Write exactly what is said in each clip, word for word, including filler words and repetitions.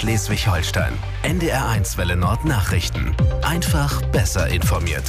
Schleswig-Holstein. N D R eins Welle Nord Nachrichten. Einfach besser informiert.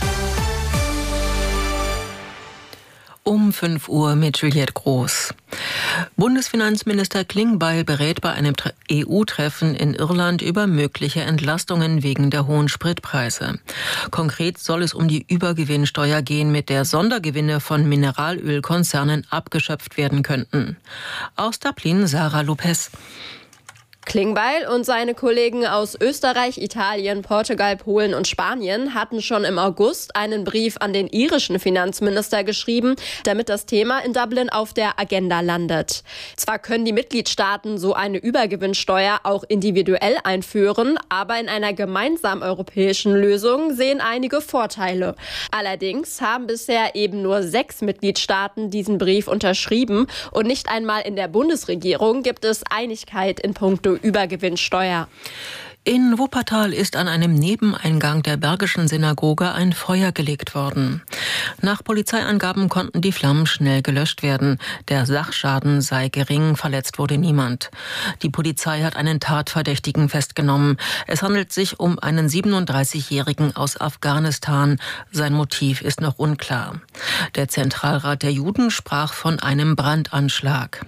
Um fünf Uhr mit Juliette Groß. Bundesfinanzminister Klingbeil berät bei einem E U-Treffen in Irland über mögliche Entlastungen wegen der hohen Spritpreise. Konkret soll es um die Übergewinnsteuer gehen, mit der Sondergewinne von Mineralölkonzernen abgeschöpft werden könnten. Aus Dublin Sarah Lopez. Klingbeil und seine Kollegen aus Österreich, Italien, Portugal, Polen und Spanien hatten schon im August einen Brief an den irischen Finanzminister geschrieben, damit das Thema in Dublin auf der Agenda landet. Zwar können die Mitgliedstaaten so eine Übergewinnsteuer auch individuell einführen, aber in einer gemeinsamen europäischen Lösung sehen einige Vorteile. Allerdings haben bisher eben nur sechs Mitgliedstaaten diesen Brief unterschrieben und nicht einmal in der Bundesregierung gibt es Einigkeit in puncto Übergewinnsteuer. In Wuppertal ist an einem Nebeneingang der Bergischen Synagoge ein Feuer gelegt worden. Nach Polizeiangaben konnten die Flammen schnell gelöscht werden. Der Sachschaden sei gering, verletzt wurde niemand. Die Polizei hat einen Tatverdächtigen festgenommen. Es handelt sich um einen siebenunddreißigjährigen aus Afghanistan. Sein Motiv ist noch unklar. Der Zentralrat der Juden sprach von einem Brandanschlag.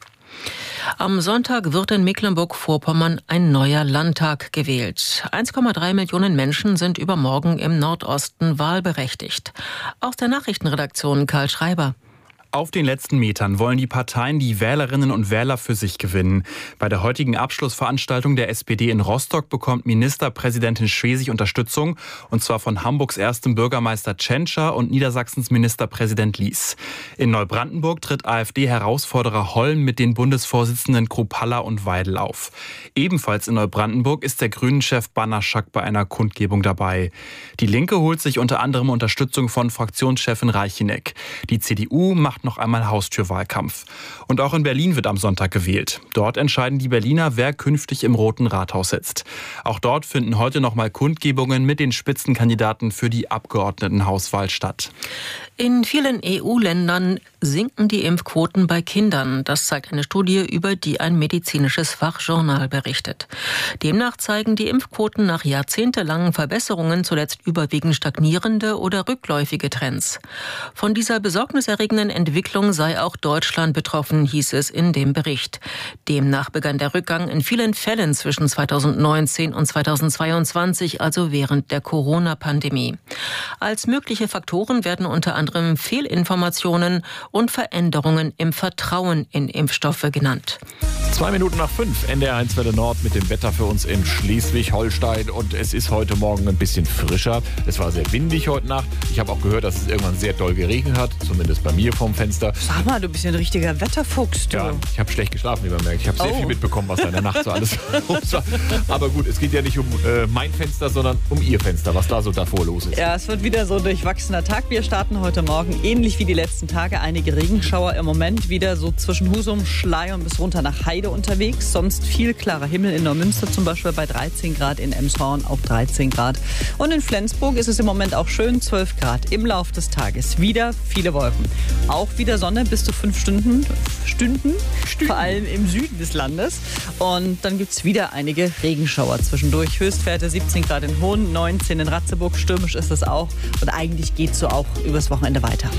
Am Sonntag wird in Mecklenburg-Vorpommern ein neuer Landtag gewählt. eins Komma drei Millionen Menschen sind übermorgen im Nordosten wahlberechtigt. Aus der Nachrichtenredaktion Karl Schreiber. Auf den letzten Metern wollen die Parteien die Wählerinnen und Wähler für sich gewinnen. Bei der heutigen Abschlussveranstaltung der S P D in Rostock bekommt Ministerpräsidentin Schwesig Unterstützung, und zwar von Hamburgs erstem Bürgermeister Tschentscher und Niedersachsens Ministerpräsident Lies. In Neubrandenburg tritt AfD-Herausforderer Holm mit den Bundesvorsitzenden Kruppalla und Weidel auf. Ebenfalls in Neubrandenburg ist der Grünen-Chef Banaschak bei einer Kundgebung dabei. Die Linke holt sich unter anderem Unterstützung von Fraktionschefin Reicheneck. Die C D U macht noch einmal Haustürwahlkampf. Und auch in Berlin wird am Sonntag gewählt. Dort entscheiden die Berliner, wer künftig im Roten Rathaus sitzt. Auch dort finden heute noch mal Kundgebungen mit den Spitzenkandidaten für die Abgeordnetenhauswahl statt. In vielen E U-Ländern sinken die Impfquoten bei Kindern. Das zeigt eine Studie, über die ein medizinisches Fachjournal berichtet. Demnach zeigen die Impfquoten nach jahrzehntelangen Verbesserungen zuletzt überwiegend stagnierende oder rückläufige Trends. Von dieser besorgniserregenden Entwicklung sei auch Deutschland betroffen, hieß es in dem Bericht. Demnach begann der Rückgang in vielen Fällen zwischen zweitausendneunzehn und zweitausendzweiundzwanzig, also während der Corona-Pandemie. Als mögliche Faktoren werden unter anderem Fehlinformationen und Veränderungen im Vertrauen in Impfstoffe genannt. Zwei Minuten nach fünf, N D R eins Welle Nord mit dem Wetter für uns in Schleswig-Holstein. Und es ist heute Morgen ein bisschen frischer. Es war sehr windig heute Nacht. Ich habe auch gehört, dass es irgendwann sehr doll geregnet hat. Zumindest bei mir vom Fenster. Sag mal, du bist ja ein richtiger Wetterfuchs, du. Ja, ich habe schlecht geschlafen, wie man merkt. Ich habe sehr Oh. viel mitbekommen, was da in der Nacht so alles los war. Aber gut, es geht ja nicht um äh, mein Fenster, sondern um Ihr Fenster, was da so davor los ist. Ja, es wird wieder so ein durchwachsener Tag. Wir starten heute Morgen ähnlich wie die letzten Tage. Einige Regenschauer, im Moment wieder so zwischen Husum, Schleiern bis runter nach Heide unterwegs. Sonst viel klarer Himmel in Neumünster zum Beispiel bei dreizehn Grad, in Emshorn auch dreizehn Grad. Und in Flensburg ist es im Moment auch schön, zwölf Grad. Im Lauf des Tages wieder viele Wolken. Auch wieder Sonne bis zu fünf Stunden, Stunden, Stunden. Vor allem im Süden des Landes. Und dann gibt es wieder einige Regenschauer zwischendurch. Höchstwerte siebzehn Grad in Hohn, neunzehn in Ratzeburg. Stürmisch ist es auch. Und eigentlich geht es so auch übers Wochenende weiter.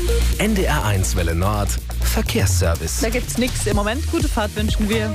N D R eins Welle Nord Verkehrsservice. Da gibt's nichts im Moment. Gute Fahrt wünschen wir.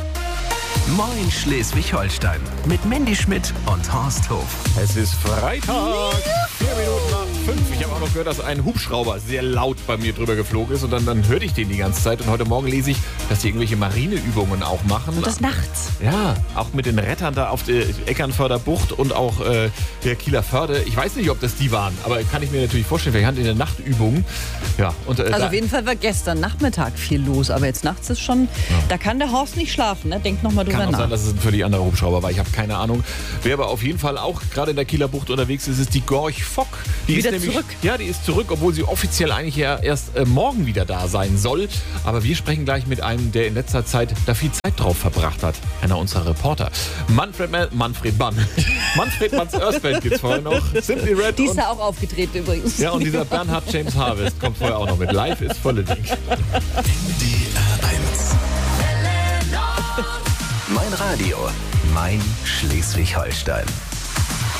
Moin Schleswig-Holstein mit Mandy Schmidt und Horst Hof. Es ist Freitag, vier Minuten nach fünf. Ich habe auch noch gehört, dass ein Hubschrauber sehr laut bei mir drüber geflogen ist. Und dann, dann hörte ich den die ganze Zeit. Und heute Morgen lese ich, dass die irgendwelche Marineübungen auch machen. Und das nachts. Ja, auch mit den Rettern da auf der Eckernförder Bucht und auch äh, der Kieler Förde. Ich weiß nicht, ob das die waren, aber kann ich mir natürlich vorstellen. Vielleicht hatten die eine Nachtübung. Ja, und, äh, Also auf jeden Fall war gestern Nachmittag viel los. Aber jetzt nachts ist schon, ja. Da kann der Horst nicht schlafen. Ne? Denk noch mal drüber Kann auch nach. sein, dass es ein völlig anderer Hubschrauber war. Ich habe keine Ahnung. Wer aber auf jeden Fall auch gerade in der Kieler Bucht unterwegs ist, ist die Gorch Fock. Die wieder ist nämlich, zurück. Ja, die ist zurück, obwohl sie offiziell eigentlich ja erst äh, morgen wieder da sein soll. Aber wir sprechen gleich mit einem, der in letzter Zeit da viel Zeit drauf verbracht hat. Einer unserer Reporter. Manfred Ma- Manfred Mann. Manfred Manns Earthband gibt's vorher noch. Simply Red. Die ist und, da auch aufgetreten übrigens. ja, und dieser Bernhard James Harvest kommt vorher auch noch mit. Live ist volle Ding. N D R eins. Mein Radio. Main, Schleswig-Holstein.